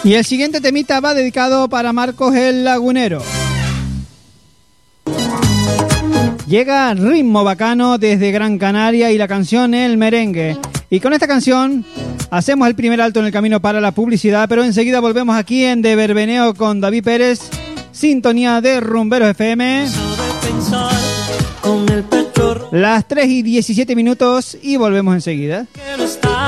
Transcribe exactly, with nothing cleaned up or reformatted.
Y el siguiente temita va dedicado para Marcos el Lagunero. Llega Ritmo Bacano desde Gran Canaria y la canción El Merengue. Y con esta canción hacemos el primer alto en el camino para la publicidad, pero enseguida volvemos aquí en De Verbeneo con David Pérez, sintonía de Rumberos F M. Las tres y diecisiete minutos y volvemos enseguida.